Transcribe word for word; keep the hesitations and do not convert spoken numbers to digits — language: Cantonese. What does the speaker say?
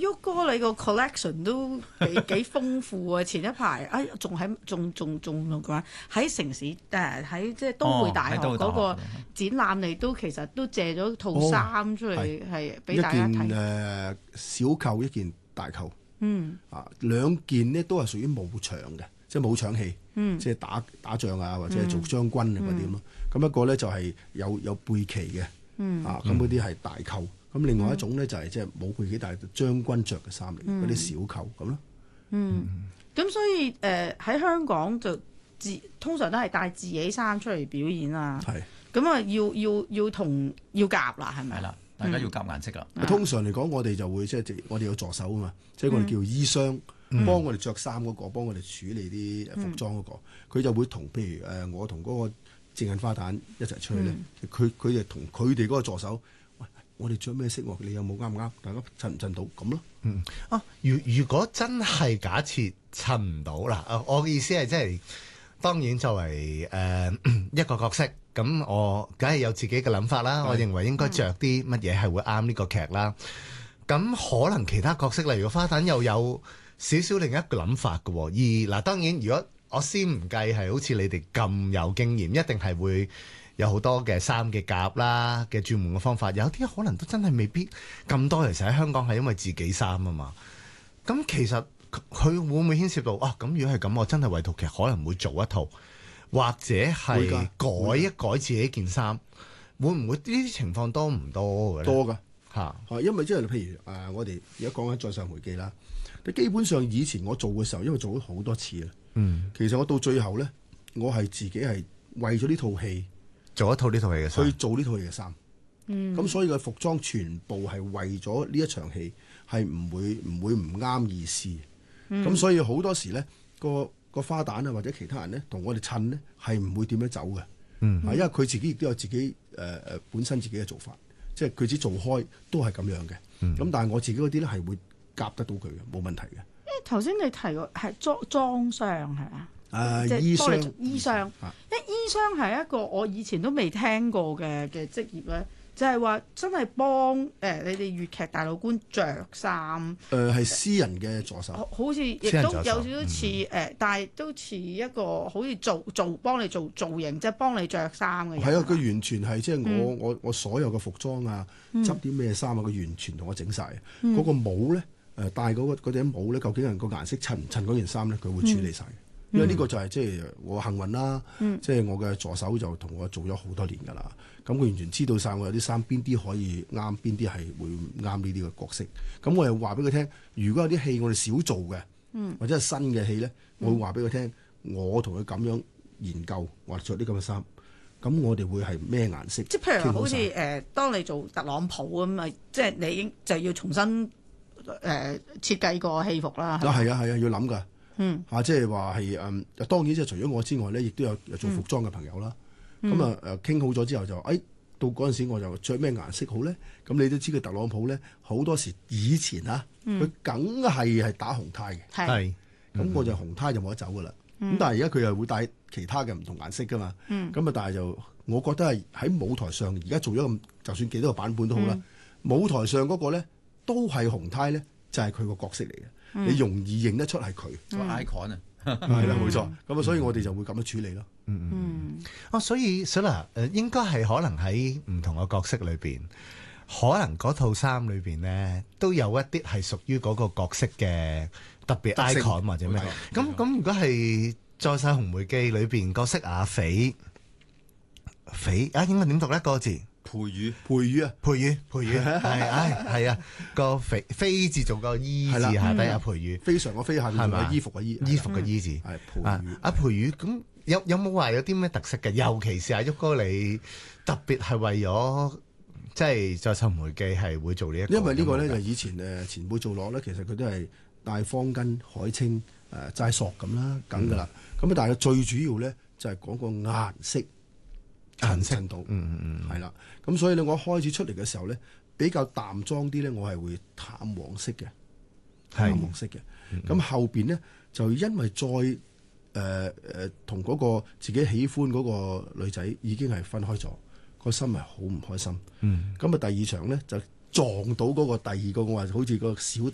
旭哥你個 collection 都幾幾豐富啊！前一排啊，仲喺仲仲仲同佢話喺城市誒喺即係都會大學嗰個展覽，你都其實都借咗套衫出嚟係俾大家睇。 一件誒小扣，一件大扣。 嗯。啊， 兩件呢都係屬於武場嘅，即係武場戲。嗯。即係打打仗啊，或者係做將軍啊嗰啲咁咯。咁一個咧就係有有背旗嘅。嗯。啊，咁嗰啲係大扣。咁另外一種咧就係即係冇背脊，但係將軍着嘅衫嚟，嗰啲小扣咁咯。嗯， 咁、嗯、所以誒喺、呃、香港就自通常都係帶自己衫出嚟表演啊。係。咁啊，要要要同要夾啦，係咪？ 係啦，大家要夾顏色啦。 嗯、通常嚟講，我哋就會即係、就是、我哋有助手啊嘛，即、就、係、是、我哋叫衣箱，嗯、幫我哋着衫嗰個，幫我哋處理啲服裝嗰、那個，佢、嗯、就會同譬如誒、呃、我同嗰個正印花旦一齊出去咧，佢佢就同佢哋嗰個助手。我哋着咩色？你有冇啱唔啱？大家襯唔襯到咁咯？ 嗯啊，如如果真係假設襯唔到啦，我嘅意思係即係當然作為誒、呃、一個角色，咁我梗係有自己嘅諗法啦。我認為應該着啲乜嘢係會啱呢個劇啦。咁可能其他角色例如花旦又有少少另一個諗法嘅。而嗱，當然如果我先唔計係好似你哋咁有經驗，一定係會。有好多嘅衫嘅夾啦嘅專門嘅方法，有啲可能都真係未必咁多。其實喺香港係因為自己衫啊嘛。咁其實佢會唔會牽涉到啊？咁如果係咁，我真係為套劇可能會做一套，或者係改一改自己件衫，會唔會呢啲情況多唔多嘅咧？ 多㗎嚇、啊， 因為即係譬如誒、呃，我哋而家講緊《再上回記》啦。你基本上以前我做嘅時候，因為做咗好多次啦。嗯，其實我到最後咧，我係自己係為咗呢套戲。 做一套呢套戲嘅衫， 去做呢套戲嘅衫，咁、嗯、所以個服裝全部係為咗呢一場戲，係唔會唔會唔啱意思。咁、嗯、所以好多時咧，個個花旦啊或者其他人咧，同我哋襯咧係唔會點樣走嘅。嗯，因為佢自己亦都有自己誒誒、呃、本身自己嘅做法，即係佢只做開都係咁樣嘅。咁、嗯、但係我自己嗰啲咧係會夾得到佢嘅，冇問題嘅。 誒頭先你提過係裝裝箱係嘛？ 誒、啊、衣箱， 衣箱，因為衣箱係一個我以前都未聽過嘅嘅職業咧，就係、是、話真係幫誒、呃、你哋粵劇大老倌着衫。誒、 呃、係私人嘅助手， 好似亦都有少少似誒、嗯呃，但係都似一個好似做做幫你做造型，即係幫你着衫嘅人。係啊， 佢完全係即係我、嗯、我我所有嘅服裝啊，執啲咩衫啊，佢完全同我整晒。嗰、嗯、個帽咧，誒戴嗰個嗰頂帽咧，究竟係個顏色襯唔襯嗰件衫咧，佢會處理晒。嗯因為呢個就係即係我幸運啦，嗯、即係我嘅助手就同我做咗好多年㗎啦。咁佢完全知道晒我有啲衫邊啲可以啱，邊啲係會唔啱呢啲嘅角色。咁我又話俾佢聽，如果有啲戲我哋少做嘅，嗯、或者係新嘅戲咧，我會話俾佢聽，我同佢咁樣研究，或者着啲咁嘅衫。咁我哋會係咩顏色？ 即係譬如好似誒、呃，當你做特朗普咁啊，即係你已經就要重新誒、呃、設計個戲服啦。啊， 係啊，係啊，要諗㗎。嗯，嚇、啊，即係話係誒，當然即係除咗我之外咧，亦都有做服裝嘅朋友啦。咁啊誒，傾好咗之後就，誒、哎、到嗰陣時我就着咩顏色好咧？咁你都知佢特朗普咧，好多時以前啊，佢梗係係打紅呔嘅，係、嗯，咁我就紅呔就冇得走噶啦。咁、嗯、但係而家佢又會帶其他嘅唔同顏色噶嘛。咁啊、嗯，但係就我覺得係喺舞台上，而家做咗咁，就算幾多個版本都好啦。嗯、舞台上嗰個咧都係紅呔咧，就係佢個角色嚟嘅。嗯、你容易認得出係佢個 icon 啊，係啦，冇錯。咁啊，所以我哋就會咁樣處理咯。 嗯嗯。哦，所以 Sula 誒應該係可能喺唔同嘅角色裏邊，可能嗰套衫裏邊咧都有一啲係屬於嗰個角色嘅特別 icon 或者咩。咁咁，如果係《再世紅梅記》裏邊角色阿肥肥啊，應該點讀呢個字？ 培宇， 培宇啊， 培宇，培宇，係，唉，係啊，個肥飛字做個衣字下底啊，培宇， 非常個飛下邊係衣服嘅衣， 衣服嘅衣字， 係培宇。 阿培宇咁有有冇話有啲咩特色嘅？尤其是阿旭哥你特別係為咗即係《再世紅梅記》係會做呢一個， 因為呢個咧就以前誒前輩做落咧，其實佢都係帶方巾、海青誒齋索咁啦，梗噶啦。咁啊，但係最主要咧就係講個顏色。顏色到，嗯嗯嗯，係啦，咁所以咧，我開始出嚟嘅時候咧，比較淡妝啲咧，我係會淡黃色嘅，淡黃色嘅。咁、嗯嗯、後邊咧就因為再誒誒同嗰個自己喜歡嗰個女仔已經係分開咗，個心係好唔開心。嗯，咁啊第二場咧就撞到嗰個第二個我話好似個小弟